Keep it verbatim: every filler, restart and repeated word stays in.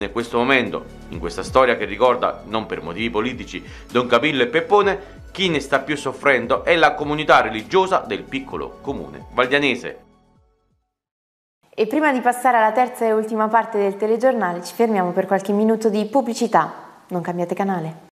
In questo momento, in questa storia che ricorda, non per motivi politici, Don Capillo e Peppone, chi ne sta più soffrendo è la comunità religiosa del piccolo comune valdianese. E prima di passare alla terza e ultima parte del telegiornale ci fermiamo per qualche minuto di pubblicità. Non cambiate canale.